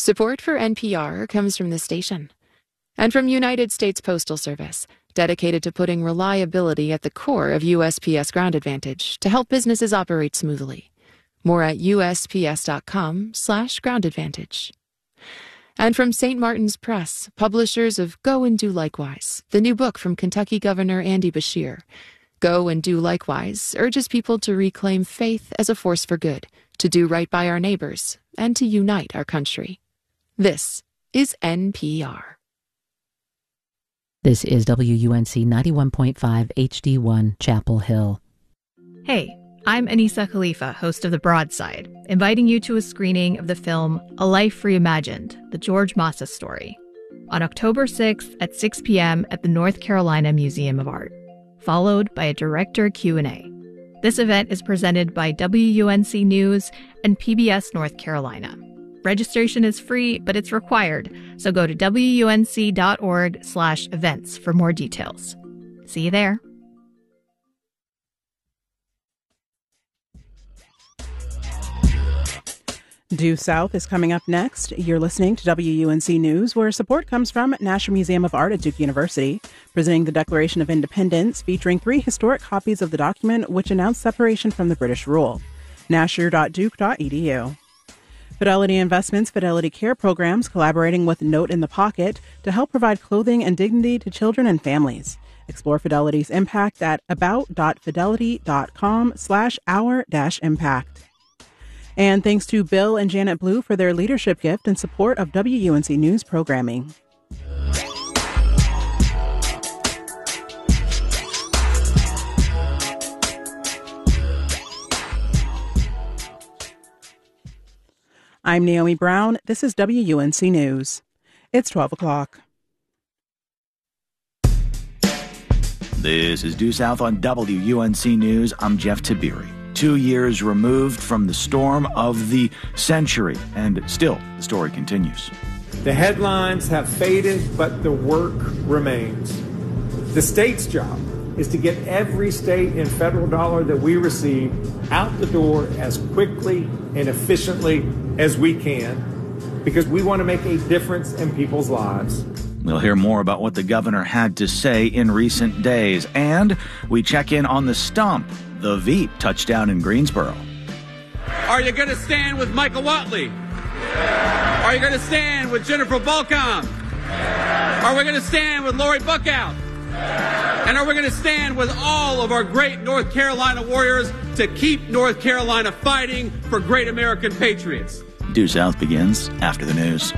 Support for NPR comes from this station and from United States Postal Service, dedicated to putting reliability at the core of USPS Ground Advantage to help businesses operate smoothly. More at usps.com/groundadvantage. And from St. Martin's Press, publishers of Go and Do Likewise, the new book from Kentucky Governor Andy Beshear. Go and Do Likewise urges people to reclaim faith as a force for good, to do right by our neighbors, and to unite our country. This is NPR. This is WUNC 91.5 HD1 Chapel Hill. Hey, I'm Anissa Khalifa, host of The Broadside, inviting you to a screening of the film A Life Reimagined, the George Massa story, on October 6th at 6 p.m. at the North Carolina Museum of Art, followed by a director Q&A. This event is presented by WUNC News and PBS North Carolina. Registration is free, but it's required, so go to WUNC.org/events for more details. See you there. Due South is coming up next. You're listening to WUNC News, where support comes from National Museum of Art at Duke University, presenting the Declaration of Independence, featuring 3 historic copies of the document which announced separation from the British rule. nasher.duke.edu. Fidelity Investments Fidelity Care Programs collaborating with Note in the Pocket to help provide clothing and dignity to children and families. Explore Fidelity's impact at about.fidelity.com/our-impact. And thanks to Bill and Janet Blue for their leadership gift and support of WUNC News programming. I'm Naomi Brown. This is WUNC News. It's 12 o'clock. This is Due South on WUNC News. I'm Jeff Tiberi. 2 years removed from the storm of the century, and still the story continues. The headlines have faded, but the work remains. The state's job is to get every state and federal dollar that we receive out the door as quickly and efficiently as we can, because we want to make a difference in people's lives. We'll hear more about what the governor had to say in recent days, and we check in on the stump, the Veep touchdown in Greensboro. Are you going to stand with Michael Watley? Are you going to stand with Jennifer Balcom? Are we going to stand with Lori Buckout? And are we going to stand with all of our great North Carolina warriors to keep North Carolina fighting for great American patriots? Due South begins after the news.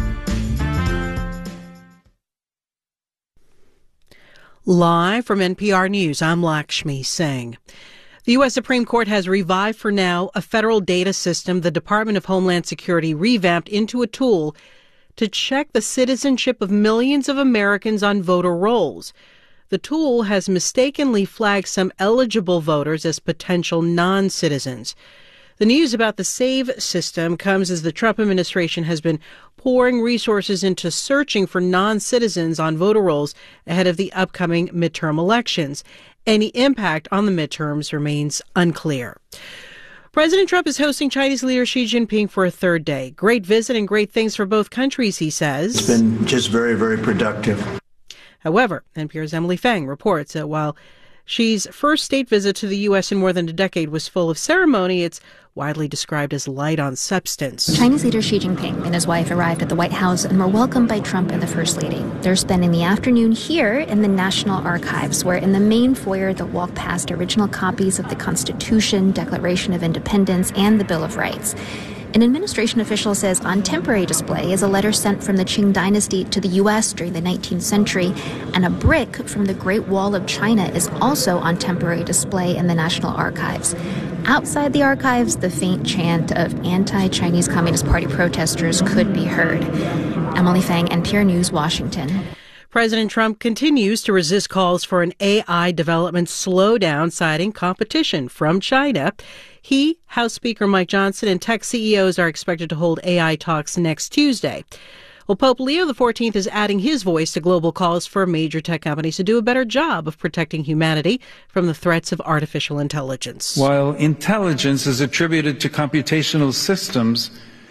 Live from NPR News, I'm Lakshmi Singh. The U.S. Supreme Court has revived for now a federal data system the Department of Homeland Security revamped into a tool to check the citizenship of millions of Americans on voter rolls. The tool has mistakenly flagged some eligible voters as potential non-citizens. The news about the SAVE system comes as the Trump administration has been pouring resources into searching for non-citizens on voter rolls ahead of the upcoming midterm elections. Any impact on the midterms remains unclear. President Trump is hosting Chinese leader Xi Jinping for a third day. Great visit and great things for both countries, he says. It's been just very, very productive. However, NPR's Emily Feng reports that while Xi's first state visit to the U.S. in more than a decade was full of ceremony, it's widely described as light on substance. Chinese leader Xi Jinping and his wife arrived at the White House and were welcomed by Trump and the First Lady. They're spending the afternoon here in the National Archives, where in the main foyer they'll walk past original copies of the Constitution, Declaration of Independence, and the Bill of Rights. An administration official says on temporary display is a letter sent from the Qing dynasty to the U.S. during the 19th century, and a brick from the Great Wall of China is also on temporary display in the National Archives. Outside the archives, the faint chant of anti-Chinese Communist Party protesters could be heard. Emily Feng, NPR News, Washington. President Trump continues to resist calls for an AI development slowdown, citing competition from China. He, House Speaker Mike Johnson, and tech CEOs are expected to hold AI talks next Tuesday. Well, Pope Leo XIV is adding his voice to global calls for major tech companies to do a better job of protecting humanity from the threats of artificial intelligence. While intelligence is attributed to computational systems,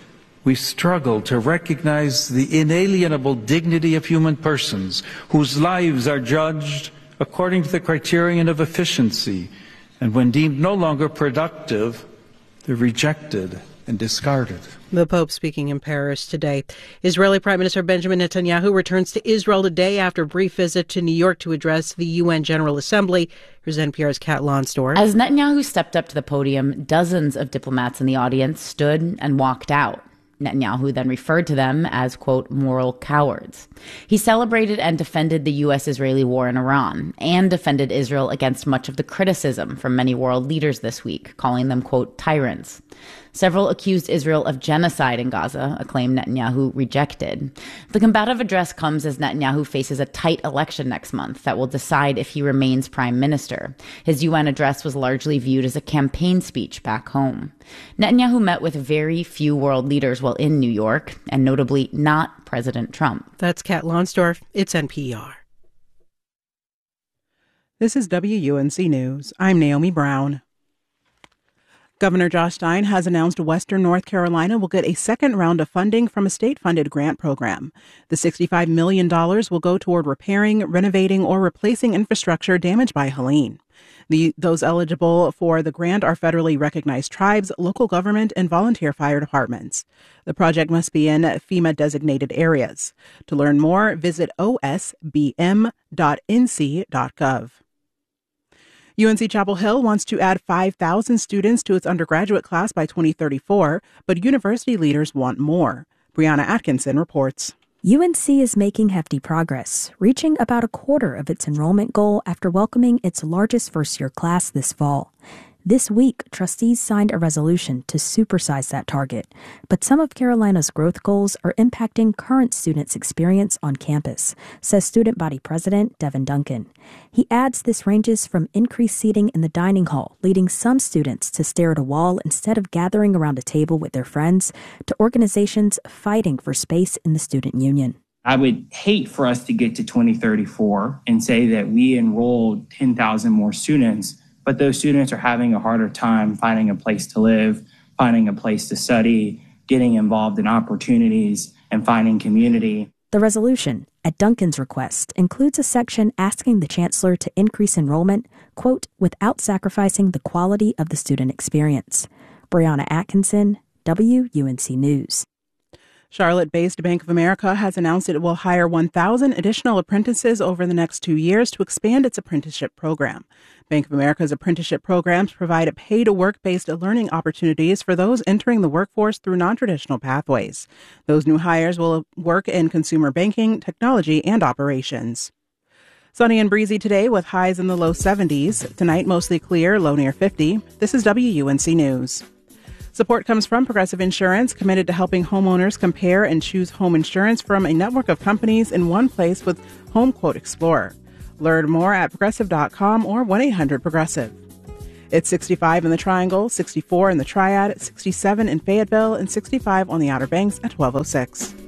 we struggle to recognize the inalienable dignity of human persons whose lives are judged according to the criterion of efficiency, and when deemed no longer productive, they're rejected and discarded. The Pope speaking in Paris today. Israeli Prime Minister Benjamin Netanyahu returns to Israel today after a brief visit to New York to address the UN General Assembly. Here's NPR's Kat Lonsdorf. As Netanyahu stepped up to the podium, dozens of diplomats in the audience stood and walked out. Netanyahu then referred to them as, quote, moral cowards. He celebrated and defended the U.S.-Israeli war in Iran and defended Israel against much of the criticism from many world leaders this week, calling them, quote, tyrants. Several accused Israel of genocide in Gaza, a claim Netanyahu rejected. The combative address comes as Netanyahu faces a tight election next month that will decide if he remains prime minister. His UN address was largely viewed as a campaign speech back home. Netanyahu met with very few world leaders while in New York, and notably not President Trump. That's Kat Lonsdorf. It's NPR. This is WUNC News. I'm Naomi Brown. Governor Josh Stein has announced Western North Carolina will get a second round of funding from a state-funded grant program. The $65 million will go toward repairing, renovating, or replacing infrastructure damaged by Helene. Those eligible for the grant are federally recognized tribes, local government, and volunteer fire departments. The project must be in FEMA-designated areas. To learn more, visit osbm.nc.gov. UNC Chapel Hill wants to add 5,000 students to its undergraduate class by 2034, but university leaders want more. Brianna Atkinson reports. UNC is making hefty progress, reaching about a quarter of its enrollment goal after welcoming its largest first-year class this fall. This week, trustees signed a resolution to supersize that target, but some of Carolina's growth goals are impacting current students' experience on campus, says student body president Devin Duncan. He adds this ranges from increased seating in the dining hall, leading some students to stare at a wall instead of gathering around a table with their friends, to organizations fighting for space in the student union. I would hate for us to get to 2034 and say that we enrolled 10,000 more students, but those students are having a harder time finding a place to live, finding a place to study, getting involved in opportunities, and finding community. The resolution, at Duncan's request, includes a section asking the chancellor to increase enrollment, quote, without sacrificing the quality of the student experience. Brianna Atkinson, WUNC News. Charlotte-based Bank of America has announced it will hire 1,000 additional apprentices over the next 2 years to expand its apprenticeship program. Bank of America's apprenticeship programs provide pay-to-work-based learning opportunities for those entering the workforce through non-traditional pathways. Those new hires will work in consumer banking, technology, and operations. Sunny and breezy today with highs in the low 70s. Tonight, mostly clear, low near 50. This is WUNC News. Support comes from Progressive Insurance, committed to helping homeowners compare and choose home insurance from a network of companies in one place with Home Quote Explorer. Learn more at progressive.com or 1-800-PROGRESSIVE. It's 65 in the Triangle, 64 in the Triad, 67 in Fayetteville, and 65 on the Outer Banks at 12:06.